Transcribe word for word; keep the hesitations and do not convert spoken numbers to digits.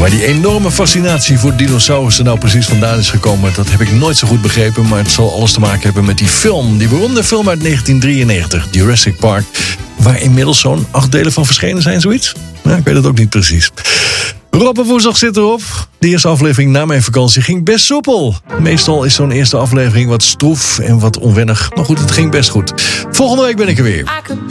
Waar die enorme fascinatie voor dinosaurussen nou precies vandaan is gekomen, dat heb ik nooit zo goed begrepen. Maar het zal alles te maken hebben met die film. Die beroemde film uit negentien drieënnegentig, Jurassic Park. Waar inmiddels zo'n acht delen van verschenen zijn, zoiets? Nou, ik weet het ook niet precies. Rob en Woensdag zit erop. De eerste aflevering na mijn vakantie ging best soepel. Meestal is zo'n eerste aflevering wat stroef en wat onwennig. Maar goed, het ging best goed. Volgende week ben ik er weer.